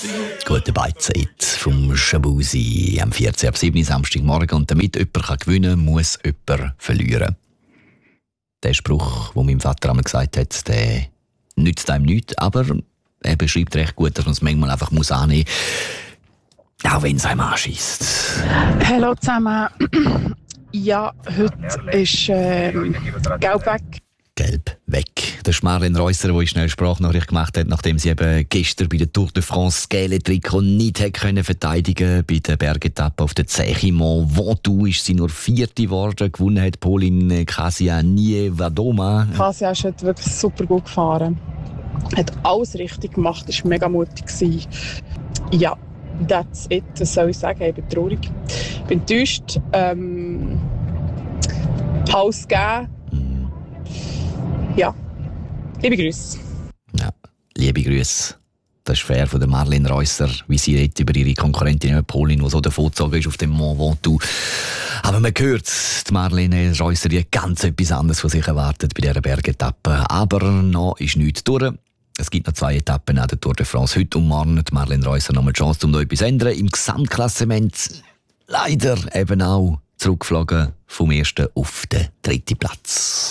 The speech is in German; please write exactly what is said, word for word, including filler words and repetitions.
Gute Beizeit vom Shabuzi am vierzehn ab sieben Samstagmorgen. Und damit jemand kann gewinnen kann, muss jemand verlieren. Der Spruch, den mein Vater einmal gesagt hat, der nützt einem nichts, aber er beschreibt recht gut, dass man es manchmal einfach muss annehmen muss, auch wenn es einem anschießt. Hallo zusammen. Ja, heute ist ähm, Gelb weg. Gelb weg. Der Marlene Reusser, der schnell Sprachnachricht gemacht hat, nachdem sie eben gestern bei der Tour de France das gelbe Trikot nicht hat können verteidigen. Bei der Bergetappe auf der Zechimont Ventoux ist sie nur Vierte geworden. Gewonnen hat Pauline Kasia Niewedoma. Kasia ist heute wirklich super gut gefahren. Hat alles richtig gemacht, war mega mutig. Ja, that's it. Das soll ich sagen. Ich bin traurig. Ich bin enttäuscht. Ähm, Haus geben. Ja, liebe Grüße. Ja, liebe Grüße. Das ist fair von der Marlene Reusser, wie sie redet über ihre Konkurrentin Pauline, die so davongezogen ist auf dem Mont Ventoux. Aber man hört, die Marlene Reusser die ganz etwas anderes von sich erwartet bei dieser Bergetappe. Aber noch ist nichts durch. Es gibt noch zwei Etappen an der Tour de France. Heute und morgen hat Marlene Reusser noch eine Chance, um noch etwas zu ändern. Im Gesamtklassement leider eben auch zurückgeflogen vom ersten auf den dritten Platz.